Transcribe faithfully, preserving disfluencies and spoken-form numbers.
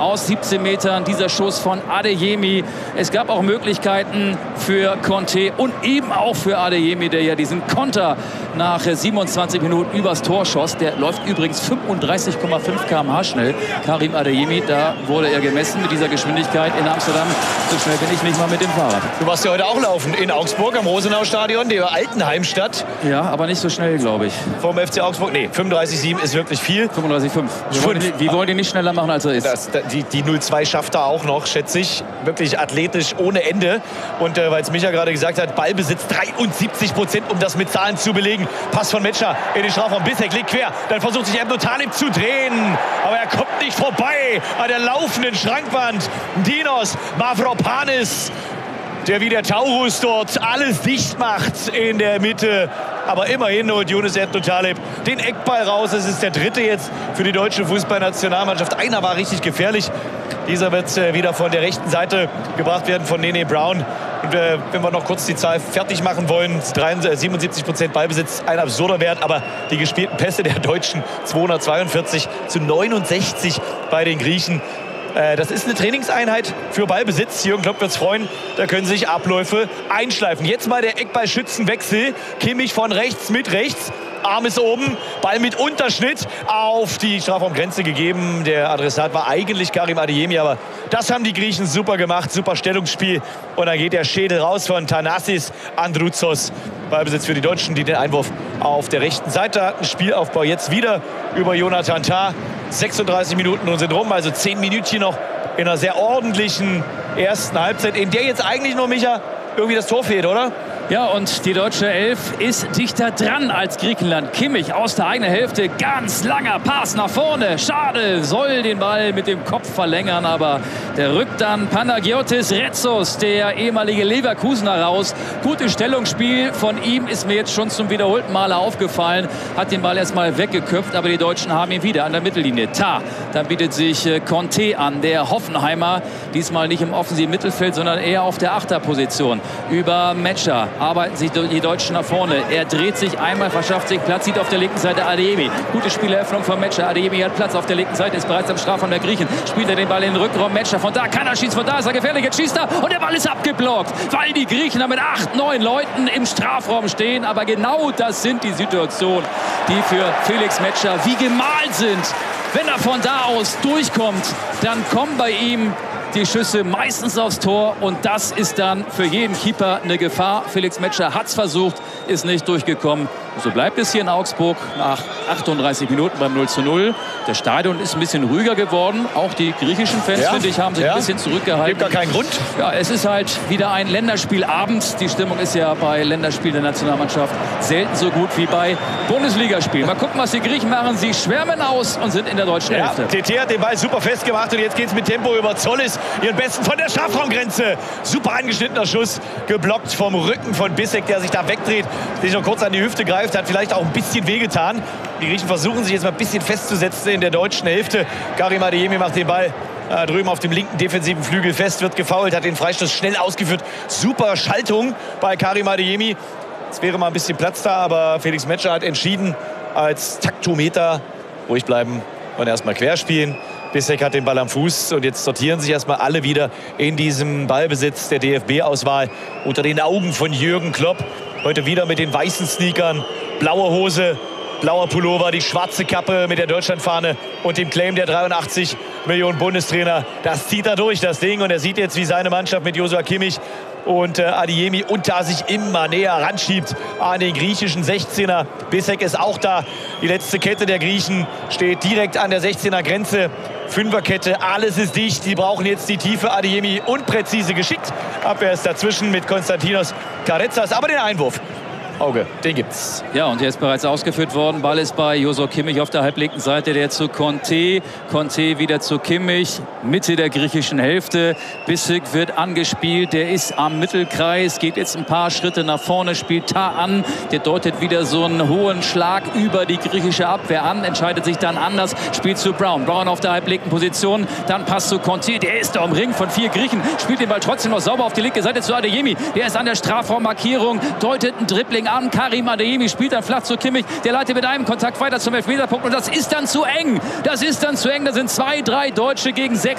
aus siebzehn Metern. Dieser Schuss von Adeyemi. Es gab auch Möglichkeiten für Conte und eben auch für Adeyemi, der ja diesen Konter nach siebenundzwanzig Minuten übers Tor schoss. Der läuft übrigens fünfunddreißig Komma fünf Kilometer pro Stunde schnell. Karim Adeyemi, da wurde er gemessen mit dieser Geschwindigkeit in Amsterdam. So schnell bin ich nicht mal mit dem Fahrrad. Du warst ja heute auch laufen in Augsburg am Rosenau-Stadion, der alten Heimstadt. Ja, aber nicht so schnell, glaube ich. Vom F C Augsburg? Nee, fünfunddreißig Komma sieben ist wirklich viel. fünfunddreißig Komma fünf. Wir, wollen, wir wollen ihn nicht schneller machen, als er ist. Das, die die null zwei schafft er auch noch, schätze ich. Wirklich athletisch ohne Ende. Und äh, weil es Micha gerade gesagt hat, Ballbesitz dreiundsiebzig Prozent, um das mit Zahlen zu belegen. Pass von Metscher in den Strafraum. Bissek legt quer. Dann versucht sich Ebno Talib zu drehen. Aber er kommt nicht vorbei an der laufenden Schrankwand. Dinos Mavropanis, der wie der Taurus dort alles dicht macht in der Mitte. Aber immerhin holt Younes Ebno Talib den Eckball raus. Es ist der dritte jetzt für die deutsche Fußballnationalmannschaft. Einer war richtig gefährlich. Dieser wird äh, wieder von der rechten Seite gebracht werden von Nene Brown. Und äh, wenn wir noch kurz die Zahl fertig machen wollen, siebenundsiebzig Prozent Ballbesitz, ein absurder Wert. Aber die gespielten Pässe der Deutschen zweihundertzweiundvierzig zu neunundsechzig bei den Griechen. Das ist eine Trainingseinheit für Ballbesitz. Jürgen Klopp wird es freuen. Da können sich Abläufe einschleifen. Jetzt mal der Eckballschützenwechsel. Kimmich von rechts mit rechts. Arm ist oben. Ball mit Unterschnitt auf die Strafraumgrenze gegeben. Der Adressat war eigentlich Karim Adeyemi. Aber das haben die Griechen super gemacht. Super Stellungsspiel. Und dann geht der Schädel raus von Thanasis Androutsos. Ballbesitz für die Deutschen, die den Einwurf auf der rechten Seite hatten. Spielaufbau jetzt wieder über Jonathan Tah. sechsunddreißig Minuten und sind rum, also zehn Minütchen noch in einer sehr ordentlichen ersten Halbzeit, in der jetzt eigentlich nur, Micha, irgendwie das Tor fehlt, oder? Ja, und die deutsche Elf ist dichter dran als Griechenland. Kimmich aus der eigenen Hälfte, ganz langer Pass nach vorne. Schade, soll den Ball mit dem Kopf verlängern, aber der rückt dann Panagiotis Retsos, der ehemalige Leverkusener, raus. Gutes Stellungsspiel von ihm, ist mir jetzt schon zum wiederholten Male aufgefallen. Hat den Ball erstmal weggeköpft, aber die Deutschen haben ihn wieder an der Mittellinie. Tah, dann bietet sich Conte an, der Hoffenheimer. Diesmal nicht im offensiven Mittelfeld, sondern eher auf der Achterposition. Über Metscher arbeiten sich die Deutschen nach vorne. Er dreht sich einmal, verschafft sich Platz, sieht auf der linken Seite Adeyemi. Gute Spieleröffnung von Metscher. Adeyemi hat Platz auf der linken Seite, ist bereits am Strafraum der Griechen. Spielt er den Ball in den Rückraum. Metscher, von da kann er schießen, von da ist er gefährlich. Jetzt schießt er und der Ball ist abgeblockt, weil die Griechen da mit acht, neun Leuten im Strafraum stehen. Aber genau das sind die Situationen, die für Felix Metscher wie gemalt sind. Wenn er von da aus durchkommt, dann kommen bei ihm die Schüsse meistens aufs Tor und das ist dann für jeden Keeper eine Gefahr. Felix Metscher hat es versucht, ist nicht durchgekommen. So bleibt es hier in Augsburg nach achtunddreißig Minuten beim null zu null. Das Stadion ist ein bisschen ruhiger geworden. Auch die griechischen Fans, ja, finde ich, haben sich ja ein bisschen zurückgehalten. Gibt gar keinen Grund. Ja, es ist halt wieder ein Länderspielabend. Die Stimmung ist ja bei Länderspielen der Nationalmannschaft selten so gut wie bei Bundesligaspielen. Mal gucken, was die Griechen machen. Sie schwärmen aus und sind in der deutschen ja, Hälfte. T T hat den Ball super festgemacht und jetzt geht es mit Tempo über Zollis. Ihren besten von der Strafraumgrenze. Super angeschnittener Schuss, geblockt vom Rücken von Bissek, der sich da wegdreht, sich noch kurz an die Hüfte greift, hat vielleicht auch ein bisschen wehgetan. Die Griechen versuchen sich jetzt mal ein bisschen festzusetzen in der deutschen Hälfte. Karim Adeyemi macht den Ball äh, drüben auf dem linken defensiven Flügel fest, wird gefoult, hat den Freistoß schnell ausgeführt. Super Schaltung bei Karim Adeyemi. Es wäre mal ein bisschen Platz da, aber Felix Metscher hat entschieden, als Taktometer ruhig bleiben und erstmal querspielen. Bissek hat den Ball am Fuß und jetzt sortieren sich erstmal alle wieder in diesem Ballbesitz der D F B-Auswahl unter den Augen von Jürgen Klopp. Heute wieder mit den weißen Sneakern, blaue Hose, blauer Pullover, die schwarze Kappe mit der Deutschlandfahne und dem Claim der dreiundachtzig Millionen Bundestrainer. Das zieht er durch, das Ding. Und er sieht jetzt, wie seine Mannschaft mit Joshua Kimmich und äh, Adeyemi und da sich immer näher ranschiebt an den griechischen sechzehner. Bissek ist auch da. Die letzte Kette der Griechen steht direkt an der sechzehner Grenze. Fünferkette, alles ist dicht. Die brauchen jetzt die Tiefe. Adeyemi unpräzise geschickt. Abwehr ist dazwischen mit Konstantinos Karetsas. Aber den Einwurf, Auge, den gibt's. Ja, und der ist bereits ausgeführt worden. Ball ist bei Joshua Kimmich auf der halblinken Seite, der zu Conte. Conte wieder zu Kimmich, Mitte der griechischen Hälfte. Bissek wird angespielt, der ist am Mittelkreis, geht jetzt ein paar Schritte nach vorne, spielt Tah an. Der deutet wieder so einen hohen Schlag über die griechische Abwehr an, entscheidet sich dann anders, spielt zu Brown. Brown auf der halblinken Position, dann passt zu Conte, der ist da umringt von vier Griechen, spielt den Ball trotzdem noch sauber auf die linke Seite zu Adeyemi. Der ist an der Strafraummarkierung, deutet ein Dribbling an. Karim Adeyemi spielt dann flach zu Kimmich. Der leitet mit einem Kontakt weiter zum Elfmeterpunkt. Und das ist dann zu eng. Das ist dann zu eng. Da sind zwei, drei Deutsche gegen sechs.